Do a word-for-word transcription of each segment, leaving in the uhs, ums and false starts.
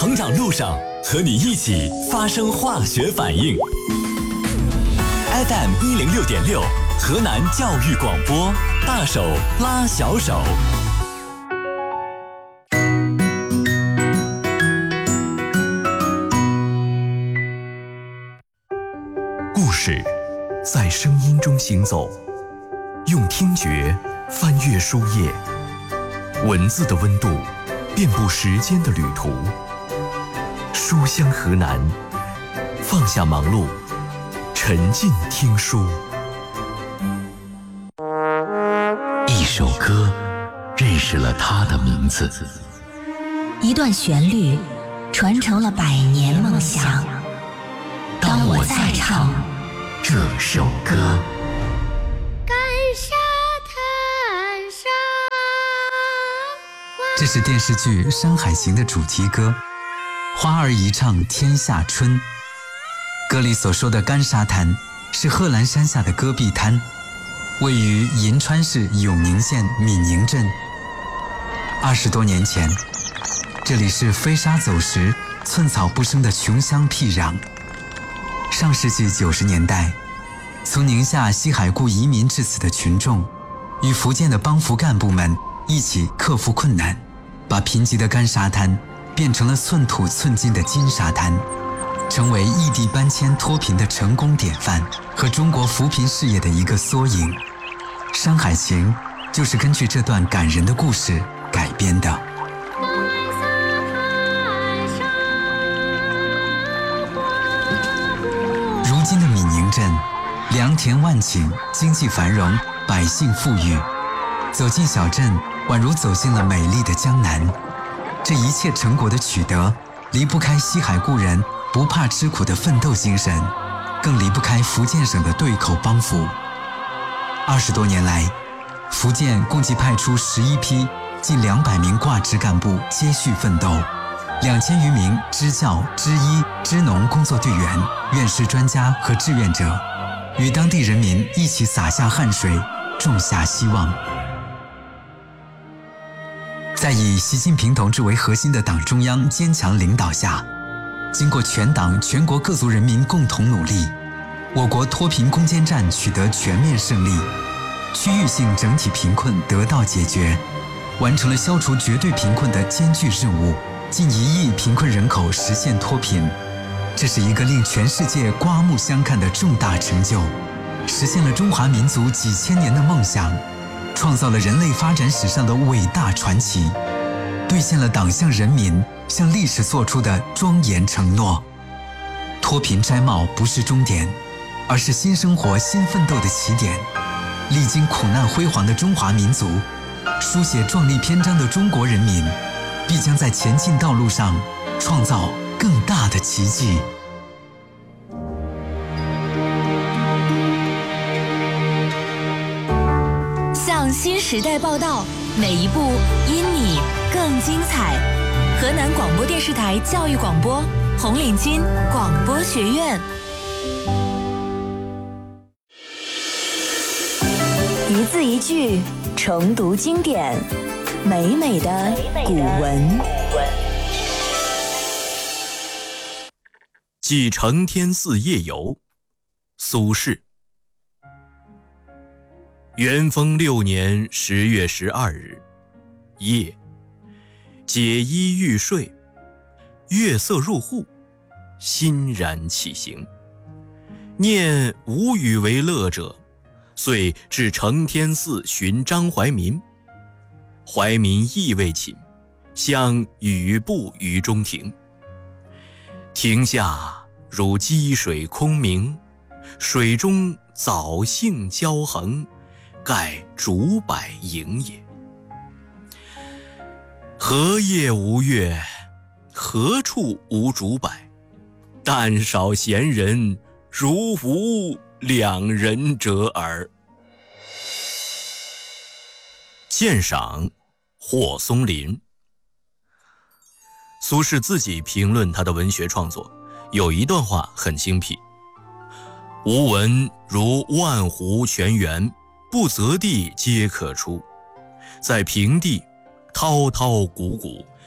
成长路上，和你一起发生化学反应。F M 一零六点六，河南教育广播，大手拉小手。故事在声音中行走，用听觉翻阅书页，文字的温度遍布时间的旅途。书香河南，放下忙碌，沉浸听书。一首歌认识了它的名字， 一段旋律传承了百年梦想。当我再唱这首歌， 干沙滩上， 这是电视剧《山海情》的主题歌，花儿一唱天下春。歌里所说的干沙滩是贺兰山下的戈壁滩，位于银川市永宁县闽宁镇。二十多年前，这里是飞沙走石、寸草不生的穷乡僻壤。上世纪九十年代，从宁夏西海固移民至此的群众，与福建的帮扶干部们一起克服困难，把贫瘠的干沙滩变成了寸土寸金的金沙滩，成为异地搬迁脱贫的成功典范和中国扶贫事业的一个缩影。《山海情》就是根据这段感人的故事改编的。如今的闽宁镇良田万顷，经济繁荣，百姓富裕。走进小镇，宛如走进了美丽的江南。这一切成果的取得，离不开西海固人不怕吃苦的奋斗精神，更离不开福建省的对口帮扶。二十多年来，福建共计派出十一批近两百名挂职干部接续奋斗，两千余名支教、支医、支农工作队员、院士专家和志愿者，与当地人民一起洒下汗水，种下希望。在以习近平同志为核心的党中央坚强领导下，经过全党全国各族人民共同努力，我国脱贫攻坚战取得全面胜利，区域性整体贫困得到解决，完成了消除绝对贫困的艰巨任务，近一亿贫困人口实现脱贫。这是一个令全世界刮目相看的重大成就，实现了中华民族几千年的梦想，创造了人类发展史上的伟大传奇，兑现了党向人民、向历史做出的庄严承诺。脱贫摘帽不是终点，而是新生活、新奋斗的起点。历经苦难辉煌的中华民族，书写壮丽篇章的中国人民，必将在前进道路上创造更大的奇迹。 向新时代报道，每一步因你更精彩。河南广播电视台教育广播，红领巾广播学院。一字一句重读经典，美美的古文。 记承天寺夜游，苏轼。元丰六年十月十二日夜，解衣欲睡，月色入户，欣然起行。念无与为乐者，遂至承天寺寻张怀民。怀民意未寝，相与步于中庭。庭下如积水空明，水中藻荇交横，盖竹柏影也。何夜无月？何处无竹柏？但少闲人，如无两人者耳。鉴赏霍松龄。苏轼自己评论他的文学创作，有一段话很精辟：吾闻如万湖泉源，不择地皆可出，在平地滔滔古古，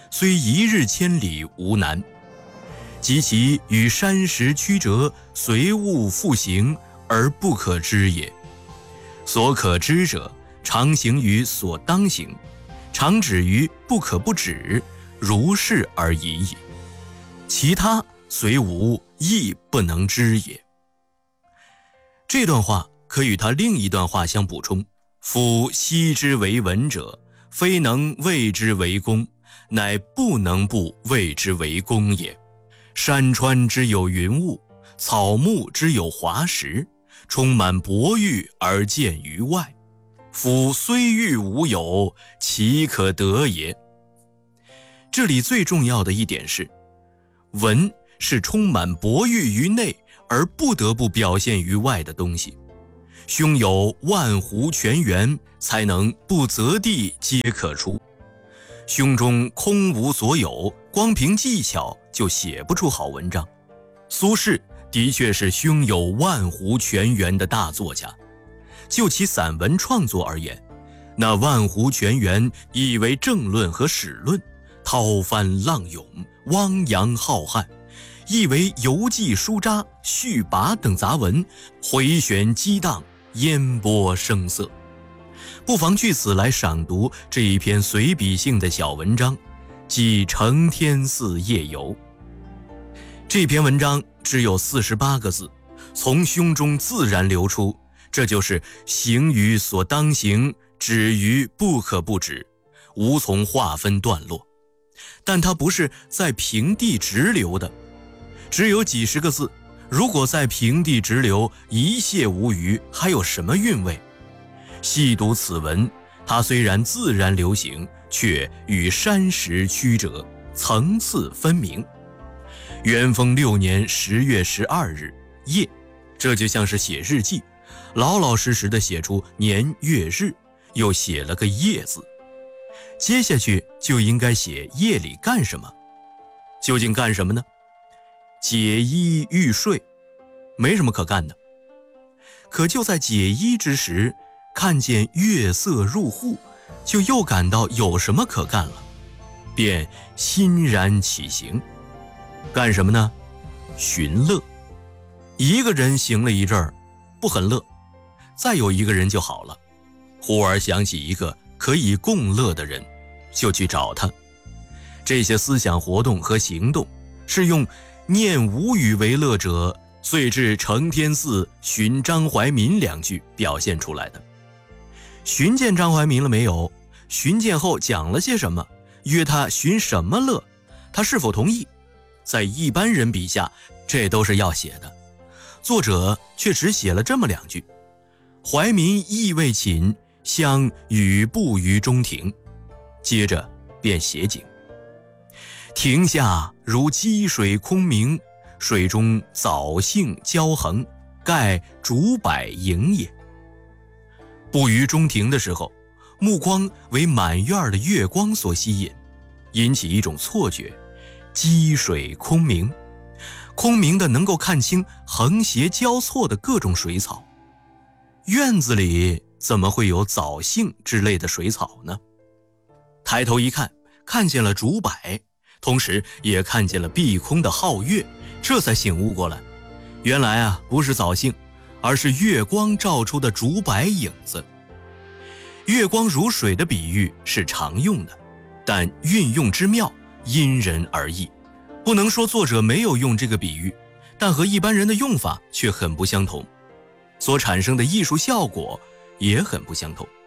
虽一日千里无难。及其与山石曲折，随物复行，而不可知也。所可知者，常行于所当行，常止于不可不止，如是而已也。其他虽无，亦不能知也。这段话可与他另一段话相补充：夫悉之为文者，非能谓之为功，乃不能不谓之为功也。山川之有云雾，草木之有华实，充满博玉而见于外。夫虽欲无有，其可得也？这里最重要的一点是，文是充满博玉于内而不得不表现于外的东西。胸有万湖泉源，才能不择地皆可出。胸中空无所有，光凭技巧就写不出好文章。苏轼的确是胸有万湖泉源的大作家。就其散文创作而言，那万湖泉源亦为政论和史论，涛翻浪涌，汪洋浩瀚；亦为游记、书札、序跋等杂文，回旋激荡，烟波声色。不妨据此来赏读这一篇随笔性的小文章，即《承天寺夜游》。这篇文章只有四十八个字，从胸中自然流出，这就是行于所当行，止于不可不止，无从划分段落。但它不是在平地直流的，只有几十个字，如果在平地直流，一泻无余，还有什么韵味？细读此文，它虽然自然流行，却与山石曲折，层次分明。元丰六年十月十二日夜，这就像是写日记，老老实实的写出年月日，又写了个夜字。接下去就应该写夜里干什么。究竟干什么呢？解衣欲睡，没什么可干的。可就在解衣之时，看见月色入户，就又感到有什么可干了，便欣然起行。干什么呢？寻乐。一个人行了一阵儿，不很乐，再有一个人就好了。忽而想起一个可以共乐的人，就去找他。这些思想活动和行动，是用念无语为乐者，遂至承天寺寻张怀民两句表现出来的。寻见张怀民了没有？寻见后讲了些什么？约他寻什么乐？他是否同意？在一般人笔下，这都是要写的。作者却只写了这么两句：怀民意未寝，相与步于中庭。接着便写景。庭下如积水空明，水中藻荇交横，盖竹柏影也。步于中庭的时候，目光为满院的月光所吸引，引起一种错觉，积水空明，空明的能够看清横斜交错的各种水草。院子里怎么会有藻荇之类的水草呢？抬头一看，看见了竹柏，同时也看见了碧空的皓月，这才醒悟过来，原来啊不是藻荇，而是月光照出的竹柏影子。月光如水的比喻是常用的，但运用之妙因人而异，不能说作者没有用这个比喻，但和一般人的用法却很不相同，所产生的艺术效果也很不相同。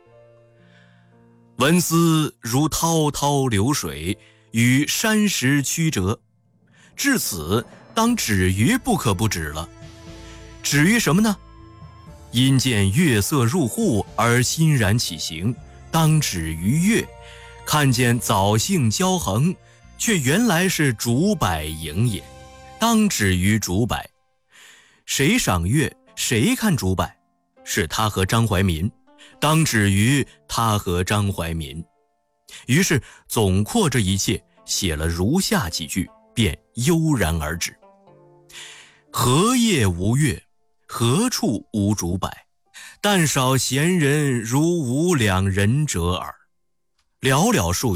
文思如滔滔流水，与山石曲折，至此当止于不可不止了。止于什么呢？因见月色入户而欣然起行，当止于月。看见藻荇交横，却原来是竹柏影也，当止于竹柏。谁赏月，谁看竹柏？是他和张怀民，当止于他和张怀民。于是总括这一切，写了如下几句，便悠然而止。何夜无月，何处无竹柏？但少闲人如吾两人者耳。寥寥数语，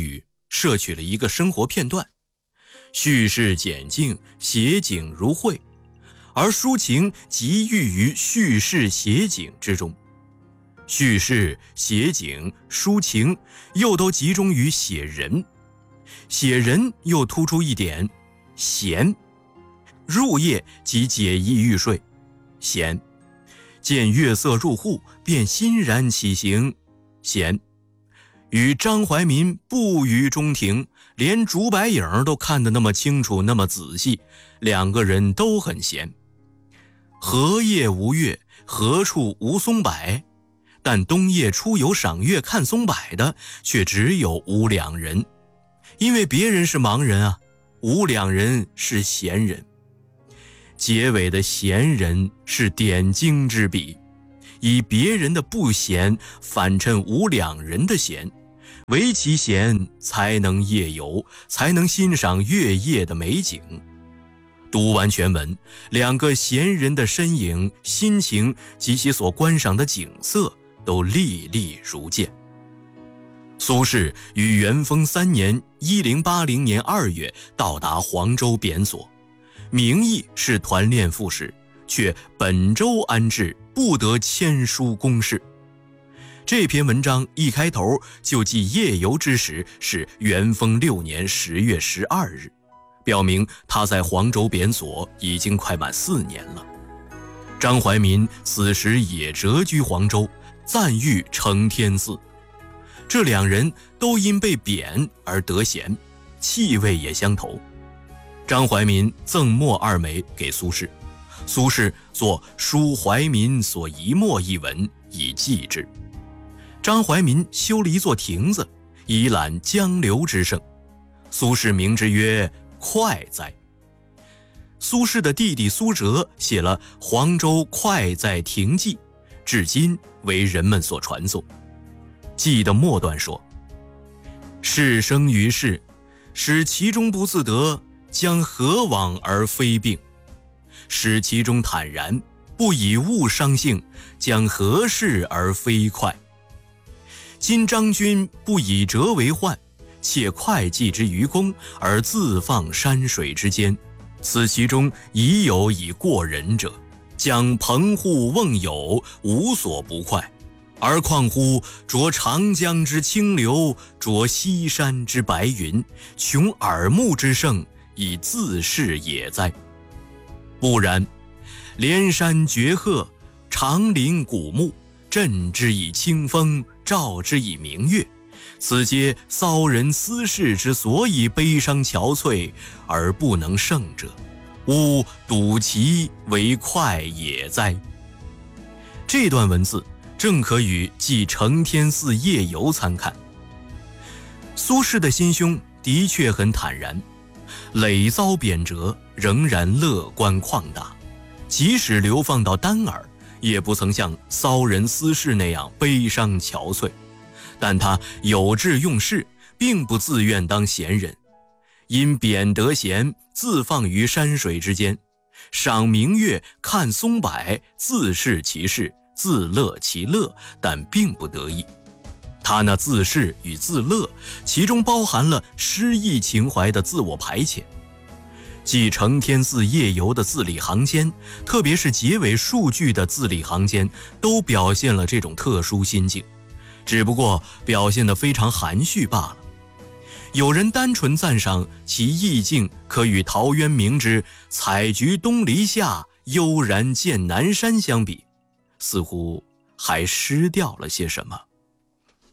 摄取了一个生活片段，叙事简净，写景如绘，而抒情集寓于叙事写景之中。叙事、写景、抒情又都集中于写人，写人又突出一点闲。入夜即解衣欲睡，闲；见月色入户，便欣然起行，闲。与张怀民不语中庭，连竹白影都看得那么清楚，那么仔细，两个人都很闲。何夜无月，何处无松柏？但冬夜出游赏月看松柏的却只有吴两人，因为别人是盲人啊，吴两人是闲人。结尾的闲人是点睛之笔，以别人的不闲反衬吴两人的闲，唯其闲才能夜游，才能欣赏月夜的美景。读完全文，两个闲人的身影、心情及其所观赏的景色都历历如见。苏轼于元丰三年一零八零年二月到达黄州贬所，名义是团练副使，却本州安置，不得签书公事。这篇文章一开头就记夜游之时是元丰六年十月十二日，表明他在黄州贬所已经快满四年了。张怀民此时也谪居黄州，暂寓承天寺。这两人都因被贬而得闲，气味也相投。张怀民赠墨二枚给苏轼，苏轼作《书怀民所遗墨》一文以记之。张怀民修了一座亭子，以览江流之盛，苏轼名之曰快哉。苏轼的弟弟苏辙写了《黄州快哉亭记》，至今为人们所传颂。记的末段说：事生于世，使其中不自得，将何往而非病？使其中坦然，不以物伤性，将何事而非快？今张君不以折为患，且会计之于公，而自放山水之间，此其中已有以过人者，将棚户瓮友，无所不快。而况乎着长江之清流，着西山之白云，穷耳目之盛，以自是也哉。不然，连山绝壑，长林古木，振之以清风，照之以明月，此皆骚人私事之所以悲伤憔悴而不能胜者，吾睹其为快也哉。这段文字正可与记承天寺夜游参看。苏轼的心胸的确很坦然，累遭贬谪，仍然乐观旷达，即使流放到丹耳，也不曾像骚人私事那样悲伤憔悴。但他有志用事，并不自愿当闲人，因贬得闲，自放于山水之间，赏明月，看松柏，自视其事，自乐其乐，但并不得意。他那自视与自乐，其中包含了诗意情怀的自我排遣。继承天寺夜游的字里行间，特别是结尾数句的字里行间，都表现了这种特殊心境，只不过表现得非常含蓄罢了。有人单纯赞赏其意境可与陶渊明之采菊东篱下，悠然见南山相比，似乎还失掉了些什么。